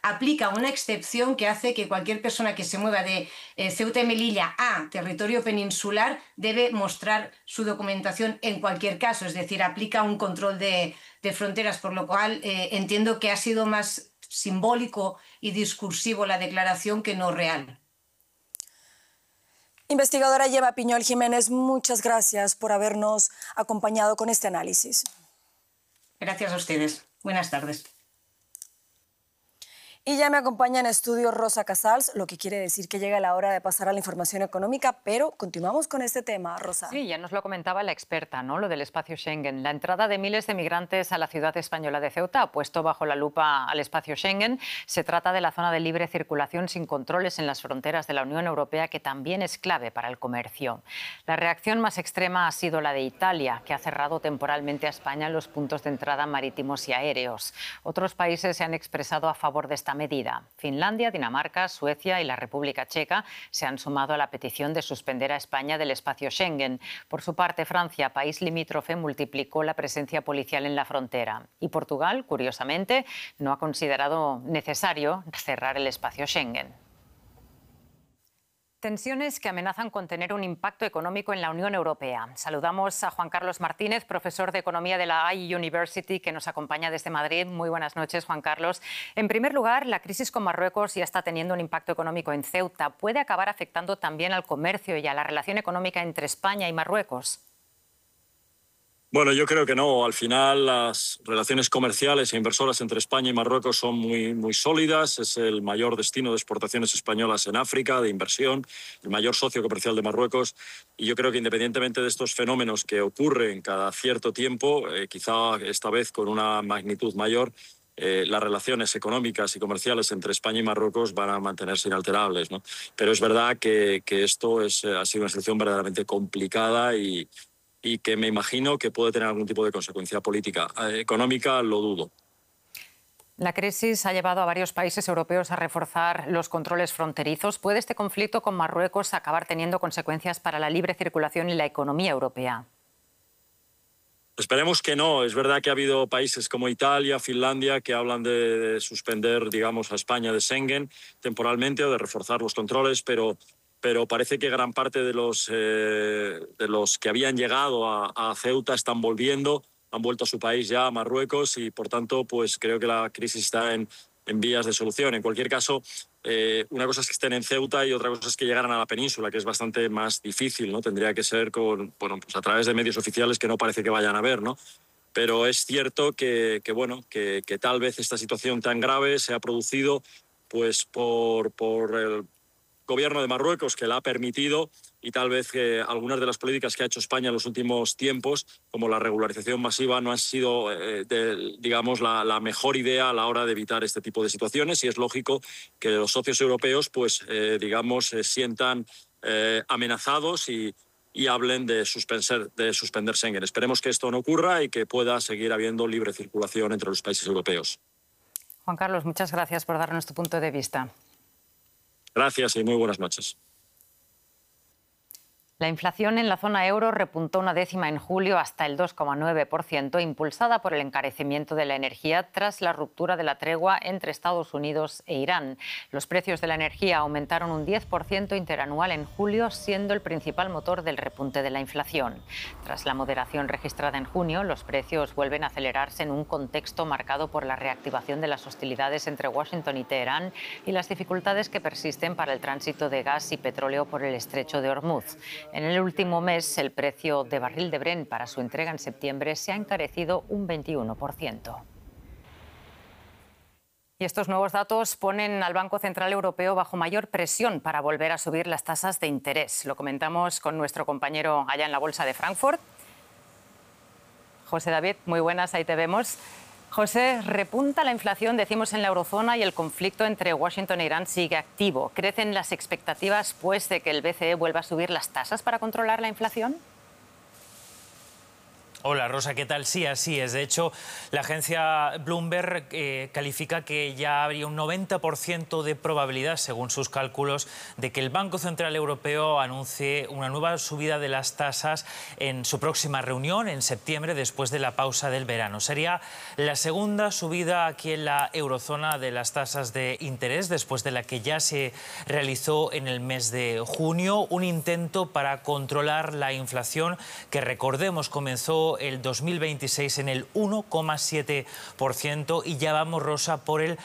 aplica una excepción que hace que cualquier persona que se mueva de Ceuta y Melilla a territorio peninsular debe mostrar su documentación en cualquier caso, es decir, aplica un control de fronteras, por lo cual entiendo que ha sido más simbólico y discursivo la declaración que no real. Investigadora Yeva Piñol Jiménez, muchas gracias por habernos acompañado con este análisis. Gracias a ustedes. Buenas tardes. Y ya me acompaña en estudio Rosa Casals, lo que quiere decir que llega la hora de pasar a la información económica, pero continuamos con este tema, Rosa. Sí, ya nos lo comentaba la experta, ¿no? Lo del espacio Schengen. La entrada de miles de migrantes a la ciudad española de Ceuta ha puesto bajo la lupa al espacio Schengen. Se trata de la zona de libre circulación sin controles en las fronteras de la Unión Europea, que también es clave para el comercio. La reacción más extrema ha sido la de Italia, que ha cerrado temporalmente a España los puntos de entrada marítimos y aéreos. Otros países se han expresado a favor de esta medida. Finlandia, Dinamarca, Suecia y la República Checa se han sumado a la petición de suspender a España del espacio Schengen. Por su parte, Francia, país limítrofe, multiplicó la presencia policial en la frontera. Y Portugal, curiosamente, no ha considerado necesario cerrar el espacio Schengen. Tensiones que amenazan con tener un impacto económico en la Unión Europea. Saludamos a Juan Carlos Martínez, profesor de Economía de la iUniversity, que nos acompaña desde Madrid. Muy buenas noches, Juan Carlos. En primer lugar, la crisis con Marruecos ya está teniendo un impacto económico en Ceuta. ¿Puede acabar afectando también al comercio y a la relación económica entre España y Marruecos? Bueno, yo creo que no. Al final, las relaciones comerciales e inversoras entre España y Marruecos son muy sólidas. Es el mayor destino de exportaciones españolas en África, de inversión, el mayor socio comercial de Marruecos. Y yo creo que independientemente de estos fenómenos que ocurren cada cierto tiempo, quizá esta vez con una magnitud mayor, las relaciones económicas y comerciales entre España y Marruecos van a mantenerse inalterables, ¿no? Pero es verdad que esto ha sido una situación verdaderamente complicada y que me imagino que puede tener algún tipo de consecuencia política. Económica lo dudo. La crisis ha llevado a varios países europeos a reforzar los controles fronterizos. ¿Puede este conflicto con Marruecos acabar teniendo consecuencias para la libre circulación y la economía europea? Esperemos que no. Es verdad que ha habido países como Italia, Finlandia, que hablan de suspender, digamos, a España de Schengen temporalmente o de reforzar los controles, pero parece que gran parte de los que habían llegado a Ceuta están volviendo, han vuelto a su país ya, a Marruecos, y por tanto pues creo que la crisis está en vías de solución. En cualquier caso, una cosa es que estén en Ceuta y otra cosa es que llegaran a la península, que es bastante más difícil, ¿no? Tendría que ser pues a través de medios oficiales que no parece que vayan a ver, ¿no? Pero es cierto que tal vez esta situación tan grave se ha producido pues por el gobierno de Marruecos, que la ha permitido, y tal vez que algunas de las políticas que ha hecho España en los últimos tiempos, como la regularización masiva, no han sido, digamos, la mejor idea a la hora de evitar este tipo de situaciones, y es lógico que los socios europeos, pues, digamos, se sientan amenazados y hablen de suspender Schengen. Esperemos que esto no ocurra y que pueda seguir habiendo libre circulación entre los países europeos. Juan Carlos, muchas gracias por darnos tu punto de vista. Gracias y muy buenas noches. La inflación en la zona euro repuntó una décima en julio hasta el 2,9%, impulsada por el encarecimiento de la energía tras la ruptura de la tregua entre Estados Unidos e Irán. Los precios de la energía aumentaron un 10% interanual en julio, siendo el principal motor del repunte de la inflación. Tras la moderación registrada en junio, los precios vuelven a acelerarse en un contexto marcado por la reactivación de las hostilidades entre Washington y Teherán y las dificultades que persisten para el tránsito de gas y petróleo por el estrecho de Hormuz. En el último mes, el precio de barril de Brent para su entrega en septiembre se ha encarecido un 21%. Y estos nuevos datos ponen al Banco Central Europeo bajo mayor presión para volver a subir las tasas de interés. Lo comentamos con nuestro compañero allá en la Bolsa de Frankfurt. José David, muy buenas, ahí te vemos. José, repunta la inflación, decimos, en la eurozona y el conflicto entre Washington e Irán sigue activo. ¿Crecen las expectativas, pues, de que el BCE vuelva a subir las tasas para controlar la inflación? Hola Rosa, ¿qué tal? Sí, así es. De hecho, la agencia Bloomberg califica que ya habría un 90% de probabilidad, según sus cálculos, de que el Banco Central Europeo anuncie una nueva subida de las tasas en su próxima reunión en septiembre, después de la pausa del verano. Sería la segunda subida aquí en la eurozona de las tasas de interés, después de la que ya se realizó en el mes de junio. Un intento para controlar la inflación que, recordemos, comenzó el 2026 en el 1,7% y ya vamos, Rosa, por el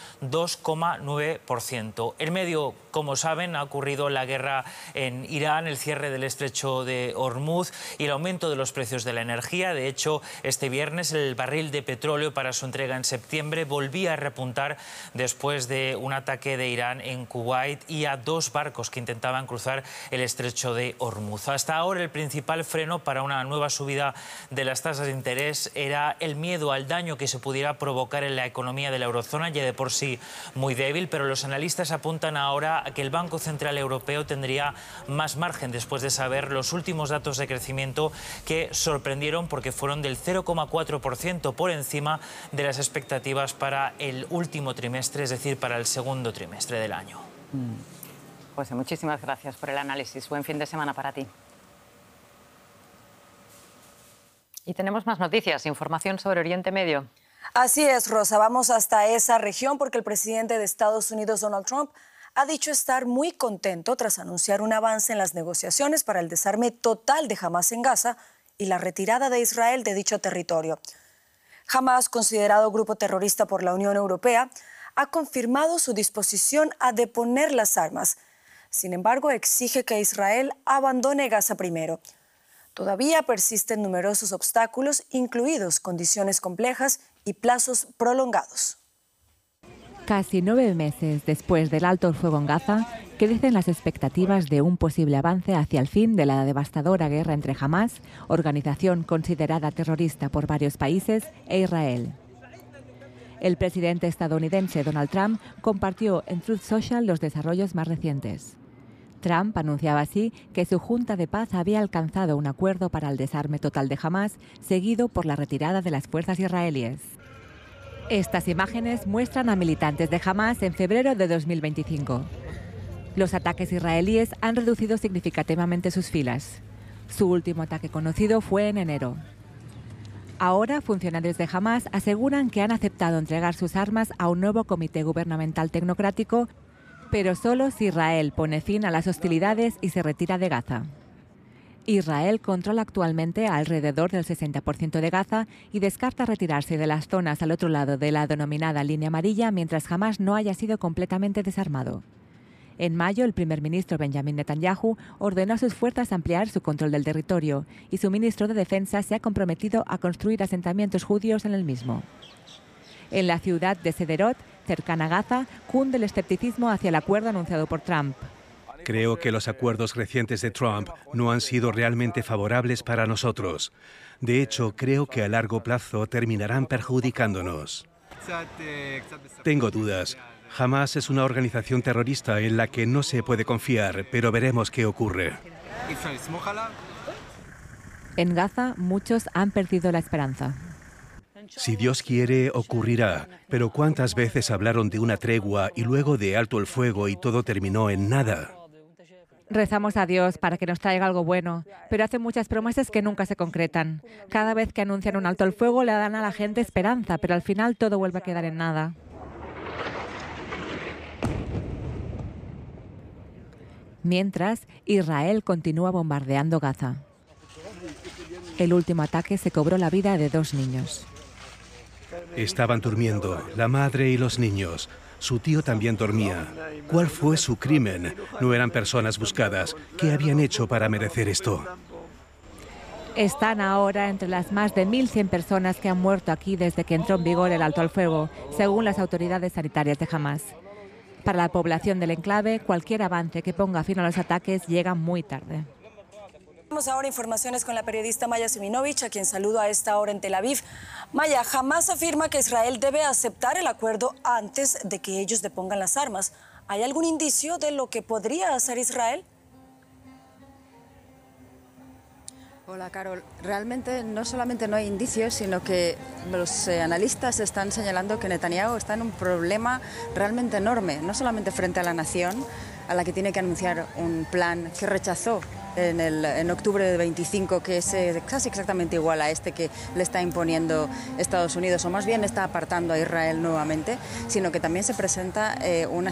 2,9%. En medio, como saben, ha ocurrido la guerra en Irán, el cierre del estrecho de Hormuz y el aumento de los precios de la energía. De hecho, este viernes el barril de petróleo para su entrega en septiembre volvía a repuntar después de un ataque de Irán en Kuwait y a 2 barcos que intentaban cruzar el estrecho de Hormuz. Hasta ahora el principal freno para una nueva subida de las tasas de interés era el miedo al daño que se pudiera provocar en la economía de la eurozona, ya de por sí muy débil, pero los analistas apuntan ahora a que el Banco Central Europeo tendría más margen después de saber los últimos datos de crecimiento, que sorprendieron porque fueron del 0,4% por encima de las expectativas para el último trimestre, es decir, para el segundo trimestre del año. José, muchísimas gracias por el análisis. Buen fin de semana para ti. Y tenemos más noticias, información sobre Oriente Medio. Así es, Rosa. Vamos hasta esa región porque el presidente de Estados Unidos, Donald Trump, ha dicho estar muy contento tras anunciar un avance en las negociaciones para el desarme total de Hamás en Gaza y la retirada de Israel de dicho territorio. Hamás, considerado grupo terrorista por la Unión Europea, ha confirmado su disposición a deponer las armas. Sin embargo, exige que Israel abandone Gaza primero. Todavía persisten numerosos obstáculos, incluidos condiciones complejas y plazos prolongados. Casi 9 meses después del alto el fuego en Gaza, crecen las expectativas de un posible avance hacia el fin de la devastadora guerra entre Hamás, organización considerada terrorista por varios países, e Israel. El presidente estadounidense Donald Trump compartió en Truth Social los desarrollos más recientes. Trump anunciaba así que su Junta de Paz había alcanzado un acuerdo para el desarme total de Hamás, seguido por la retirada de las fuerzas israelíes. Estas imágenes muestran a militantes de Hamás en febrero de 2025. Los ataques israelíes han reducido significativamente sus filas. Su último ataque conocido fue en enero. Ahora, funcionarios de Hamás aseguran que han aceptado entregar sus armas a un nuevo comité gubernamental tecnocrático, pero solo si Israel pone fin a las hostilidades y se retira de Gaza. Israel controla actualmente alrededor del 60% de Gaza y descarta retirarse de las zonas al otro lado de la denominada línea amarilla mientras Hamás no haya sido completamente desarmado. En mayo, el primer ministro Benjamin Netanyahu ordenó a sus fuerzas ampliar su control del territorio y su ministro de Defensa se ha comprometido a construir asentamientos judíos en el mismo. En la ciudad de Sderot, cercana a Gaza, cunde el escepticismo hacia el acuerdo anunciado por Trump. Creo que los acuerdos recientes de Trump no han sido realmente favorables para nosotros. De hecho, creo que a largo plazo terminarán perjudicándonos. Tengo dudas. Hamás es una organización terrorista en la que no se puede confiar, pero veremos qué ocurre. En Gaza, muchos han perdido la esperanza. Si Dios quiere, ocurrirá. Pero ¿cuántas veces hablaron de una tregua y luego de alto el fuego y todo terminó en nada? Rezamos a Dios para que nos traiga algo bueno, pero hacen muchas promesas que nunca se concretan. Cada vez que anuncian un alto el fuego le dan a la gente esperanza, pero al final todo vuelve a quedar en nada. Mientras, Israel continúa bombardeando Gaza. El último ataque se cobró la vida de 2 niños. Estaban durmiendo, la madre y los niños. Su tío también dormía. ¿Cuál fue su crimen? No eran personas buscadas. ¿Qué habían hecho para merecer esto? Están ahora entre las más de 1.100 personas que han muerto aquí desde que entró en vigor el alto al fuego, según las autoridades sanitarias de Hamás. Para la población del enclave, cualquier avance que ponga fin a los ataques llega muy tarde. Tenemos ahora informaciones con la periodista Maya Siminovich, a quien saludo a esta hora en Tel Aviv. Maya, Hamás afirma que Israel debe aceptar el acuerdo antes de que ellos depongan las armas. ¿Hay algún indicio de lo que podría hacer Israel? Hola, Carol. Realmente no solamente no hay indicios, sino que los analistas están señalando que Netanyahu está en un problema realmente enorme, no solamente frente a la nación, a la que tiene que anunciar un plan que rechazó en octubre de 25, que es casi exactamente igual a este que le está imponiendo Estados Unidos, o más bien está apartando a Israel nuevamente, sino que también se presenta una